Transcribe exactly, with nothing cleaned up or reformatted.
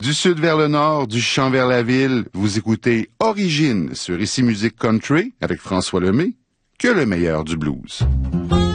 Du sud vers le nord, du champ vers la ville, vous écoutez Origine sur Ici Musique Country avec François Lemay, que le meilleur du blues.